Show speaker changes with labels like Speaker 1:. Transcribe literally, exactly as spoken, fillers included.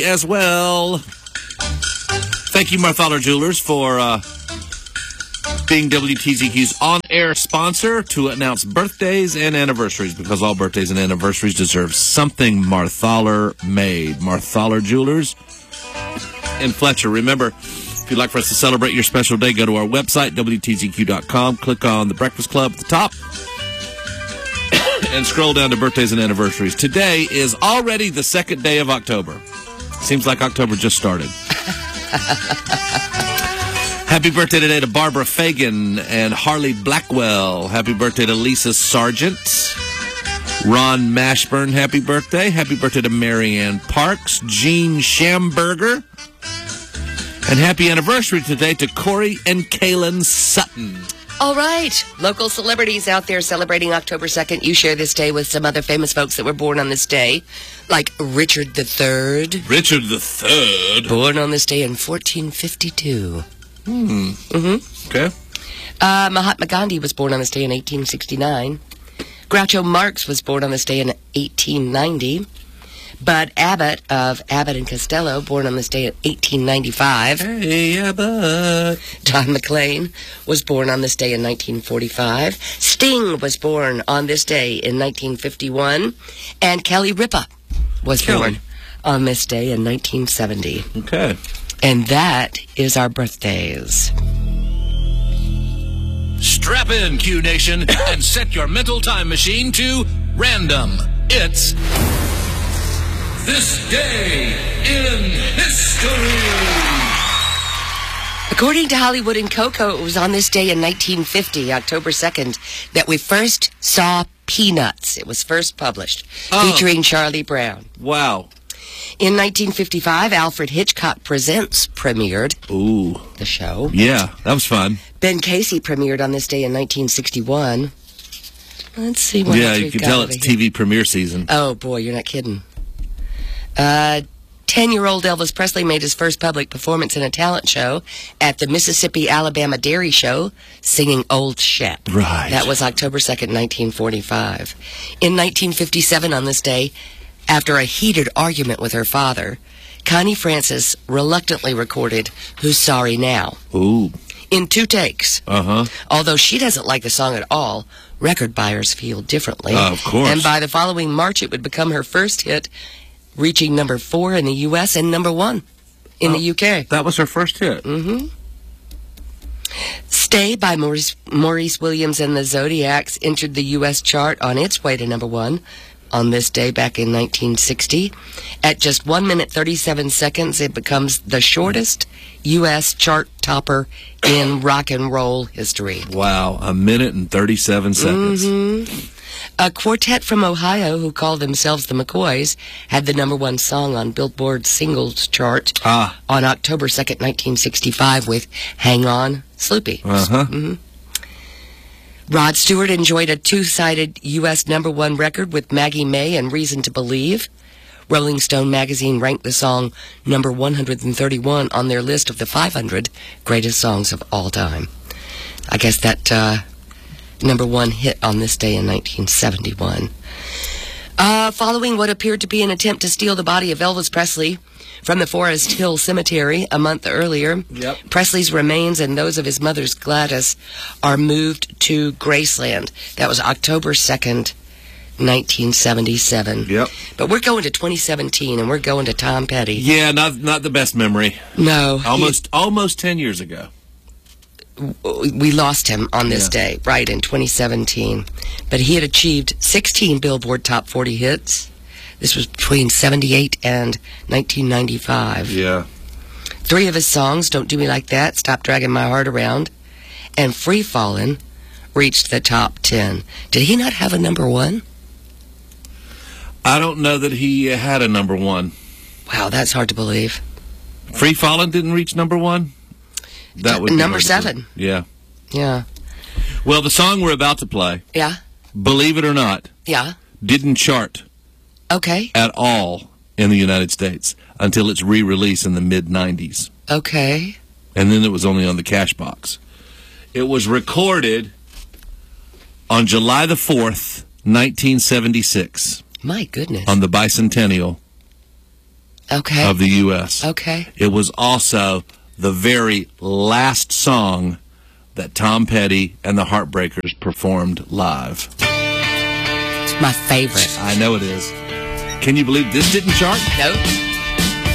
Speaker 1: as well. Thank you, Marthaler Jewelers, for uh, being W T Z Q's on-air sponsor to announce birthdays and anniversaries, because all birthdays and anniversaries deserve something Marthaler made. Marthaler Jewelers in Fletcher. Remember, if you'd like for us to celebrate your special day, go to our website, W T Z Q dot com, click on the Breakfast Club at the top, and scroll down to birthdays and anniversaries. Today is already the second day of October. Seems like October just started. Happy birthday today to Barbara Fagan and Harley Blackwell. Happy birthday to Lisa Sargent. Ron Mashburn, happy birthday. Happy birthday to Marianne Parks. Jean Schamberger. And happy anniversary today to Corey and Kaylin Sutton.
Speaker 2: All right. Local celebrities out there celebrating October second. You share this day with some other famous folks that were born on this day, like Richard the Third.
Speaker 1: Richard the Third.
Speaker 2: Born on this day in fourteen fifty-two.
Speaker 1: Hmm.
Speaker 2: Mm-hmm.
Speaker 1: Okay.
Speaker 2: Uh, Mahatma Gandhi was born on this day in eighteen sixty-nine. Groucho Marx was born on this day in eighteen ninety. Bud Abbott of Abbott and Costello, born on this day in eighteen ninety-five.
Speaker 1: Hey, Abbott.
Speaker 2: Don McLean was born on this day in nineteen forty-five. Sting was born on this day in nineteen fifty-one. And Kelly Ripa was
Speaker 1: Kelly.
Speaker 2: born on this day in nineteen seventy.
Speaker 1: Okay.
Speaker 2: And that is our birthdays.
Speaker 3: Strap in, Q Nation, and set your mental time machine to random. It's This Day in History.
Speaker 2: According to Hollywood and Coco, it was on this day in nineteen fifty, October second, that we first saw Peanuts. It was first published,
Speaker 1: Oh.
Speaker 2: featuring Charlie Brown.
Speaker 1: Wow.
Speaker 2: In nineteen fifty-five, Alfred Hitchcock Presents premiered
Speaker 1: Ooh.
Speaker 2: the show.
Speaker 1: Yeah, that was fun.
Speaker 2: Ben Casey premiered on this day in nineteen sixty-one. Let's see what
Speaker 1: Yeah,
Speaker 2: else
Speaker 1: you
Speaker 2: we've
Speaker 1: can
Speaker 2: got
Speaker 1: tell
Speaker 2: over
Speaker 1: it's
Speaker 2: here.
Speaker 1: T V premiere season.
Speaker 2: Oh, boy, you're not kidding. Uh, ten-year-old Elvis Presley made his first public performance in a talent show at the Mississippi-Alabama Dairy Show, singing Old Shep.
Speaker 1: Right.
Speaker 2: That was October second, nineteen forty-five. In nineteen fifty-seven, on this day, after a heated argument with her father, Connie Francis reluctantly recorded Who's Sorry Now?
Speaker 1: Ooh.
Speaker 2: In two takes.
Speaker 1: Uh-huh.
Speaker 2: Although she doesn't like the song at all, record buyers feel differently.
Speaker 1: Uh, of course.
Speaker 2: And by the following March, it would become her first hit, reaching number four in the U S and number one in
Speaker 1: Oh,
Speaker 2: the U K.
Speaker 1: That was her first hit.
Speaker 2: Mm-hmm. Stay by Maurice, Maurice Williams and the Zodiacs entered the U S chart on its way to number one on this day back in nineteen sixty. At just one minute thirty-seven seconds, it becomes the shortest U S chart topper in rock and roll history.
Speaker 1: Wow. A minute and thirty-seven seconds.
Speaker 2: Mm-hmm. A quartet from Ohio who called themselves the McCoys had the number one song on Billboard singles chart
Speaker 1: Ah.
Speaker 2: on October second, nineteen sixty-five with Hang On, Sloopy.
Speaker 1: Uh-huh.
Speaker 2: Mm-hmm. Rod Stewart enjoyed a two-sided U S number one record with Maggie May and Reason to Believe. Rolling Stone magazine ranked the song number one hundred thirty-one on their list of the five hundred greatest songs of all time. I guess that uh, number one hit on this day in nineteen seventy-one. Uh, following what appeared to be an attempt to steal the body of Elvis Presley from the Forest Hill Cemetery a month earlier,
Speaker 1: Yep.
Speaker 2: Presley's remains and those of his mother's Gladys are moved to Graceland. That was October second, nineteen seventy-seven.
Speaker 1: Yep.
Speaker 2: But we're going to twenty seventeen, and we're going to Tom Petty.
Speaker 1: Yeah, not not the best memory.
Speaker 2: No. he-
Speaker 1: Almost almost ten years ago.
Speaker 2: we lost him on this
Speaker 1: Yeah.
Speaker 2: day, right, in twenty seventeen. But he had achieved sixteen Billboard Top forty hits. This was between seventy-eight and nineteen ninety-five.
Speaker 1: Yeah.
Speaker 2: Three of his songs, Don't Do Me Like That, Stop Dragging My Heart Around, and Free Fallin', reached the top ten. Did he not have a number one?
Speaker 1: I don't know that he had a number one.
Speaker 2: Wow, that's hard to believe.
Speaker 1: Free Fallin' didn't reach number one? That would be
Speaker 2: Number
Speaker 1: hard to
Speaker 2: seven.
Speaker 1: believe. Yeah.
Speaker 2: Yeah.
Speaker 1: Well, the song we're about to play,
Speaker 2: Yeah?
Speaker 1: believe it or not,
Speaker 2: Yeah.
Speaker 1: didn't chart
Speaker 2: Okay.
Speaker 1: at all in the United States until its re-release in the mid nineties.
Speaker 2: Okay.
Speaker 1: And then it was only on the cash box. It was recorded on July the fourth, nineteen seventy-six,
Speaker 2: My goodness.
Speaker 1: on the bicentennial
Speaker 2: Okay.
Speaker 1: of the U S
Speaker 2: Okay.
Speaker 1: It was also the very last song that Tom Petty and the Heartbreakers performed live.
Speaker 2: It's my favorite.
Speaker 1: I know it is. Can you believe this didn't chart?
Speaker 2: Nope.